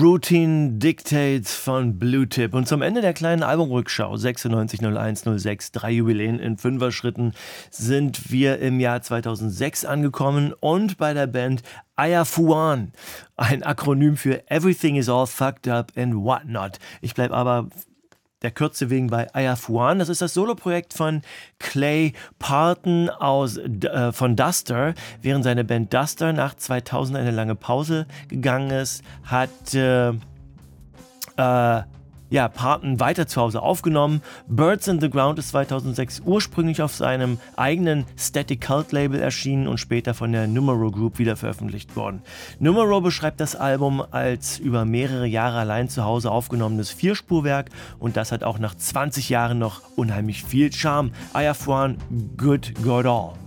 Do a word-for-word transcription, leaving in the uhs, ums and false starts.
Routine Dictates von Blue Tip. Und zum Ende der kleinen Albumrückschau sechsundneunzig null eins null sechs, drei Jubiläen in Fünfer-Schritten, sind wir im Jahr zweitausendsechs angekommen und bei der Band Ayafuan, ein Akronym für Everything is all fucked up and whatnot. Ich bleibe aber der Kürze wegen bei Ayafuan. Das ist das Soloprojekt von Clay Parton aus, äh, von Duster. Während seine Band Duster nach zweitausend eine lange Pause gegangen ist, hat äh, äh, ja, Parton weiter zu Hause aufgenommen. Birds in the Ground ist zweitausendsechs ursprünglich auf seinem eigenen Static Cult Label erschienen und später von der Numero Group wieder veröffentlicht worden. Numero beschreibt das Album als über mehrere Jahre allein zu Hause aufgenommenes Vierspurwerk und das hat auch nach zwanzig Jahren noch unheimlich viel Charme. Ayafuan, Good God All.